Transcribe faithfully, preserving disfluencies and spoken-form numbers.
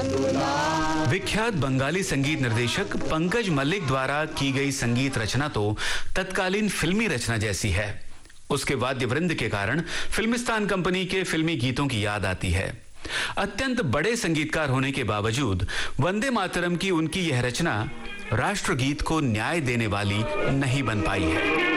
विख्यात बंगाली संगीत निर्देशक पंकज मल्लिक द्वारा की गई संगीत रचना तो तत्कालीन फिल्मी रचना जैसी है। उसके वाद्य वृंद के कारण फिल्मिस्तान कंपनी के फिल्मी गीतों की याद आती है। अत्यंत बड़े संगीतकार होने के बावजूद वंदे मातरम की उनकी यह रचना राष्ट्रगीत को न्याय देने वाली नहीं बन पाई है।